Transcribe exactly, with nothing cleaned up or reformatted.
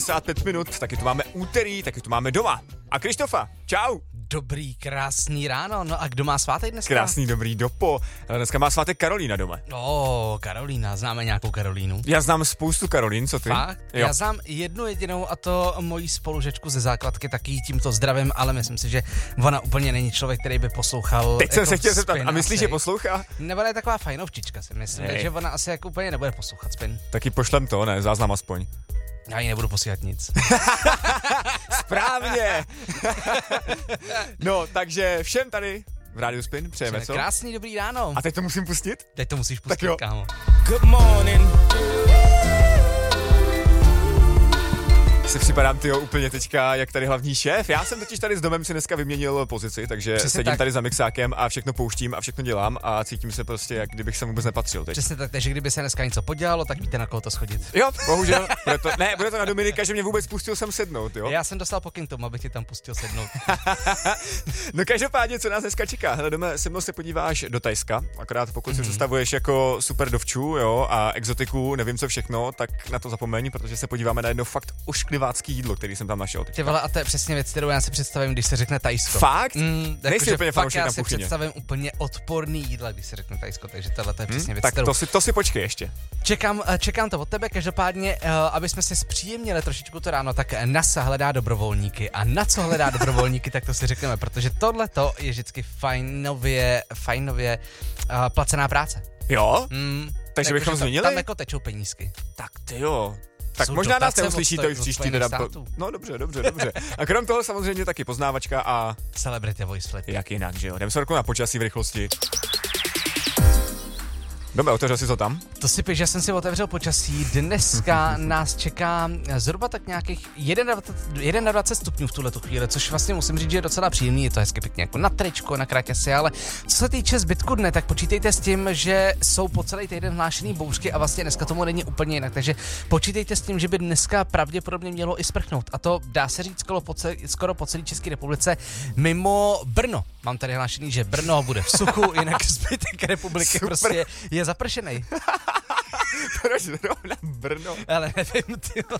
padesát pět minut, taky tu máme úterý, taky tu máme doma. A Krištofa, čau. Dobrý, krásný ráno, no a kdo má svátek dneska? Krásný, dobrý dopo. Dneska má svátek Karolína doma. O, Karolína, známe nějakou Karolínu? Já znám spoustu Karolín, co ty? Fakt? Jo. Já znám jednu jedinou a to mojí spolužečku ze základky, taky jí tímto zdravím, ale myslím si, že ona úplně není člověk, který by poslouchal. Teď jako jsem se chtěl zeptat, a myslíš, asi. že poslouchá? Nebo je taková fajnovčička, si myslím, Hej. takže ona asi jako úplně nebude poslouchat Spin. Taky pošlem to, ne? Záznam aspoň. Já jí nebudu posílat nic. Správně! No, takže všem tady v Rádiu Spin přejeme, co? Krásný dobrý ráno. A teď to musím pustit? Teď to musíš Tak pustit, jo. kámo. Good morning. Si připadám, tyjo, úplně teďka, jak tady hlavní šéf. Já jsem totiž tady s domem si dneska vyměnil pozici, takže Přesně sedím tak. tady za mixákem a všechno pouštím a všechno dělám a cítím se prostě, jak kdybych sem vůbec nepatřil teď. Přesně tak, takže kdyby se dneska něco podělalo, tak víte, na koho to schodit. Jo, bohužel. Bude to, ne, bude to na Dominika, že mě vůbec pustil sem sednout, jo? Já jsem dostal pokyn k tomu, abych ti tam pustil sednout. No každopádně, co nás dneska čeká? Hele, jdeme, se mnou se podíváš do Thajska, akorát pokud mm-hmm. si představuješ jako super dovčů, jo, a exotiku, nevím co všechno, tak na to zapomeň, protože se podíváme na jedno fakt ošklivácký jídlo, který jsem tam našel. Ty vole, a to je přesně věc, kterou já si představím, když se řekne Tajsko. Fakt? Mm, Nejsi jako, úplně fakt fanoušek já na si kuchyně. představím úplně odporný jídla, když se řekne Tajsko, takže tohle to je přesně Hmm? věc, Tak kterou to si, to si počkej ještě. čekám, eh, čekám to od tebe, každopádně, uh, aby jsme si zpříjemnili trošičku to ráno, tak NASA hledá dobrovolníky a na co hledá dobrovolníky, tak to si řekneme, protože tohle to je vždycky fajnově, fajnově uh, placená práce. Jo? Mm, Takže bychom to- změnili? Tam jako tečou penízky. Tak ty jo. Tak Jsou možná nás dotace neuslyšíte od- už od příští Spojených teda. států. No dobře, dobře, dobře. A krom toho samozřejmě taky poznávačka a Celebrity Voice Flip. jak jinak, že jo. Jdeme se na počasí v rychlosti. Dobře, otevřel si to tam? To si píš, že jsem si otevřel počasí. Dneska nás čeká zhruba tak nějakých dvacet jedna stupňů v tuhle chvíli, což vlastně musím říct, že je docela příjemný. Je to hezky pěkně jako na tričko, na kraťasy, ale co se týče zbytku dne, tak počítejte s tím, že jsou po celý týden hlášený bouřky a vlastně dneska tomu není úplně jinak. Takže počítejte s tím, že by dneska pravděpodobně mělo i sprchnout. A to dá se říct skoro po celé, skoro po celé České republice, mimo Brno. Mám tady hlášený, že Brno bude v suchu, jinak zbytek republiky Super. prostě je zapršenej. Proč zrovna Brno? Ale nevím, ty.